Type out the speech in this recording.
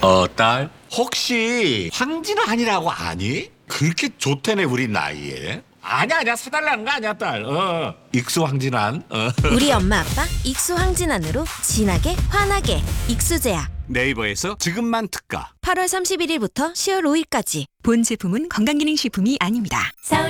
딸, 혹시 황진환이라고 아니? 그렇게 좋다네 우리 나이에. 아니야 사달라는 거 아니야 딸. 익수 황진환. 우리 엄마 아빠 익수 황진환으로 진하게 환하게 익수제약. 네이버에서 지금만 특가. 8월 31일부터 10월 5일까지. 본 제품은 건강기능식품이 아닙니다.